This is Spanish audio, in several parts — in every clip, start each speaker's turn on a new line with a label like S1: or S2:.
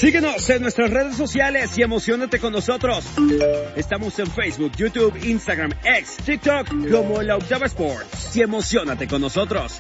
S1: Síguenos en nuestras redes sociales y emociónate con nosotros. Estamos en Facebook, YouTube, Instagram, X, TikTok como La Octava Sports. Y emociónate con nosotros.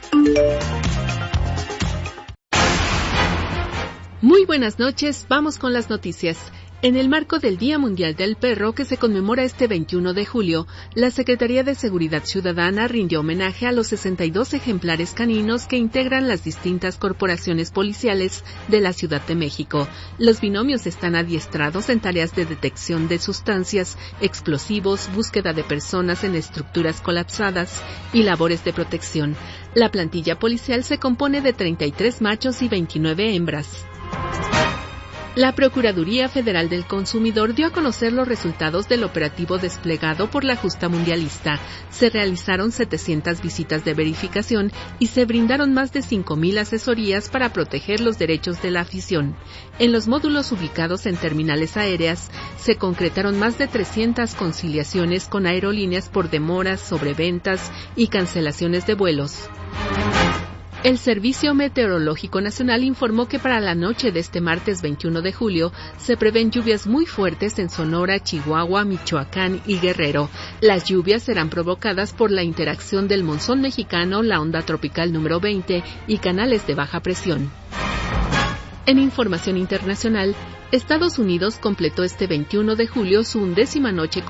S2: Muy buenas noches, vamos con las noticias. En el marco del Día Mundial del Perro, que se conmemora este 21 de julio, la Secretaría de Seguridad Ciudadana rindió homenaje a los 62 ejemplares caninos que integran las distintas corporaciones policiales de la Ciudad de México. Los binomios están adiestrados en tareas de detección de sustancias, explosivos, búsqueda de personas en estructuras colapsadas y labores de protección. La plantilla policial se compone de 33 machos y 29 hembras. La Procuraduría Federal del Consumidor dio a conocer los resultados del operativo desplegado por la justa mundialista. Se realizaron 700 visitas de verificación y se brindaron más de 5,000 asesorías para proteger los derechos de la afición. En los módulos ubicados en terminales aéreas, se concretaron más de 300 conciliaciones con aerolíneas por demoras, sobreventas y cancelaciones de vuelos. El Servicio Meteorológico Nacional informó que para la noche de este martes 21 de julio se prevén lluvias muy fuertes en Sonora, Chihuahua, Michoacán y Guerrero. Las lluvias serán provocadas por la interacción del monzón mexicano, la onda tropical número 20 y canales de baja presión. En información internacional, Estados Unidos completó este 21 de julio su 11ª noche